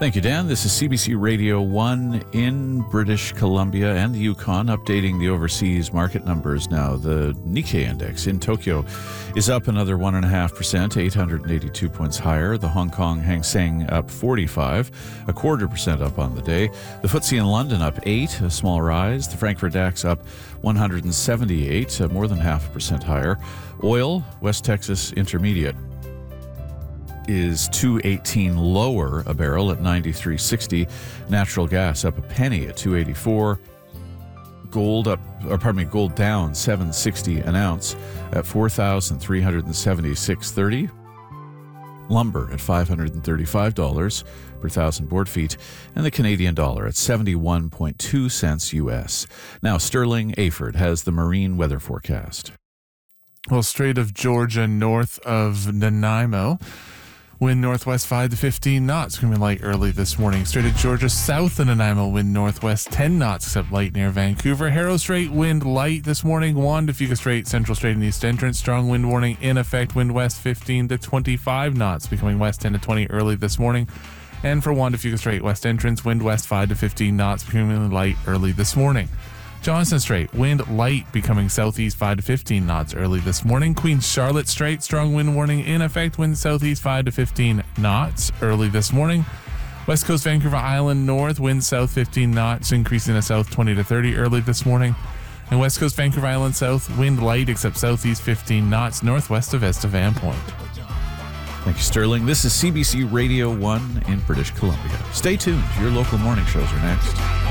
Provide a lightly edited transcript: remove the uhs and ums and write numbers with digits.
Thank you, Dan. This is CBC Radio 1 in British Columbia and the Yukon, updating the overseas market numbers now. The Nikkei index in Tokyo is up another 1.5%, 882 points higher. The Hong Kong Hang Seng up 45, 0.25% up on the day. The FTSE in London up 8, a small rise. The Frankfurt DAX up 178, more than 0.5% higher. Oil, West Texas Intermediate, is $2.18 lower a barrel at $93.60. Natural gas up a penny at $2.84. Gold down $7.60 an ounce at $4,376.30. Lumber at $535 per thousand board feet, and the Canadian dollar at 71.2 cents US. Now, Sterling Aford has the marine weather forecast. Well, Strait of Georgia north of Nanaimo. Wind northwest 5 to 15 knots, coming light early this morning. Strait of Georgia south of Nanaimo, wind northwest 10 knots, except light near Vancouver. Harrow Strait, wind light this morning. Juan de Fuca Strait, Central Strait and East Entrance. Strong wind warning in effect. Wind west 15 to 25 knots, becoming west 10 to 20 early this morning. And for Juan de Fuca Strait, West Entrance, wind west 5 to 15 knots, becoming light early this morning. Johnson Strait, wind light, becoming southeast 5 to 15 knots early this morning. Queen Charlotte Strait, strong wind warning in effect. Wind southeast 5 to 15 knots early this morning. West Coast Vancouver Island north, wind south 15 knots, increasing to south 20 to 30 early this morning. And West Coast Vancouver Island south, wind light, except southeast 15 knots, northwest of Estevan Point. Thank you, Sterling. This is CBC Radio 1 in British Columbia. Stay tuned. Your local morning shows are next.